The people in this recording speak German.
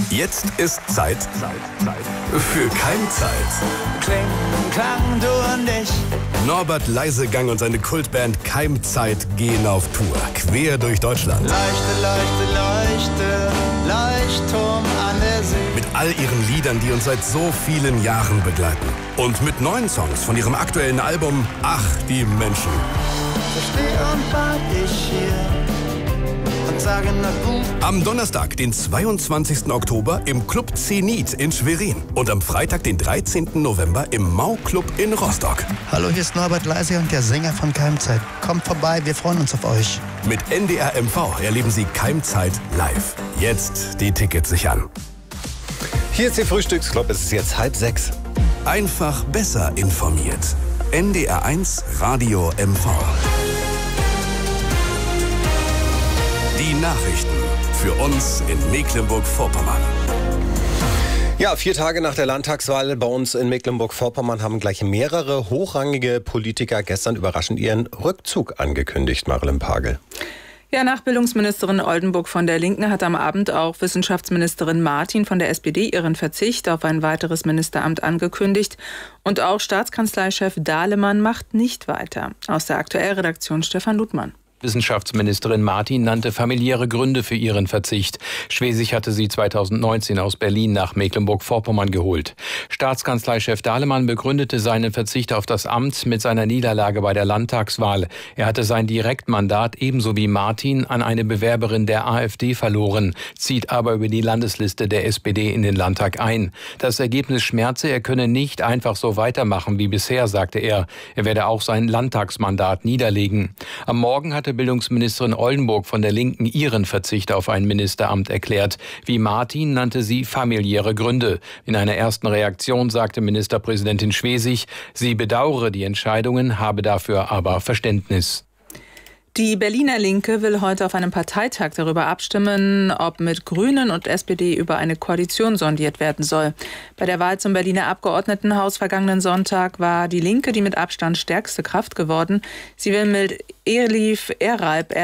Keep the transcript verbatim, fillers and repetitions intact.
Jetzt ist Zeit, Zeit, Zeit für Keimzeit. Kling, klang, du und ich. Norbert Leisegang und seine Kultband Keimzeit gehen auf Tour, quer durch Deutschland. Leuchte, leuchte, leuchte, Leuchtturm an der See. Mit all ihren Liedern, die uns seit so vielen Jahren begleiten. Und mit neuen Songs von ihrem aktuellen Album Ach, die Menschen. So steh und wart ich hier. Am Donnerstag, den zweiundzwanzigsten Oktober im Club Zenit in Schwerin und am Freitag, den dreizehnten November im Mau-Club in Rostock. Hallo, hier ist Norbert Leisegang, der Sänger von Keimzeit. Kommt vorbei, wir freuen uns auf euch. Mit N D R M V erleben Sie Keimzeit live. Jetzt die Tickets sichern. Hier ist Ihr Frühstücksclub, es ist jetzt halb sechs. Einfach besser informiert. N D R eins Radio M V. Die Nachrichten für uns in Mecklenburg-Vorpommern. Ja, vier Tage nach der Landtagswahl bei uns in Mecklenburg-Vorpommern haben gleich mehrere hochrangige Politiker gestern überraschend ihren Rückzug angekündigt, Marilyn Pagel. Ja, nach Bildungsministerin Oldenburg von der Linken hat am Abend auch Wissenschaftsministerin Martin von der S P D ihren Verzicht auf ein weiteres Ministeramt angekündigt. Und auch Staatskanzleichef Dahlemann macht nicht weiter. Aus der Aktuellredaktion Stefan Ludmann. Wissenschaftsministerin Martin nannte familiäre Gründe für ihren Verzicht. Schwesig hatte sie zweitausendneunzehn aus Berlin nach Mecklenburg-Vorpommern geholt. Staatskanzleichef Dahlemann begründete seinen Verzicht auf das Amt mit seiner Niederlage bei der Landtagswahl. Er hatte sein Direktmandat ebenso wie Martin an eine Bewerberin der AfD verloren, zieht aber über die Landesliste der S P D in den Landtag ein. Das Ergebnis schmerze, er könne nicht einfach so weitermachen wie bisher, sagte er. Er werde auch sein Landtagsmandat niederlegen. Am Morgen hatte Bildungsministerin Oldenburg von der Linken ihren Verzicht auf ein Ministeramt erklärt. Wie Martin nannte sie familiäre Gründe. In einer ersten Reaktion sagte Ministerpräsidentin Schwesig, sie bedauere die Entscheidungen, habe dafür aber Verständnis. Die Berliner Linke will heute auf einem Parteitag darüber abstimmen, ob mit Grünen und S P D über eine Koalition sondiert werden soll. Bei der Wahl zum Berliner Abgeordnetenhaus vergangenen Sonntag war die Linke die mit Abstand stärkste Kraft geworden. Sie will mit Elif Eralp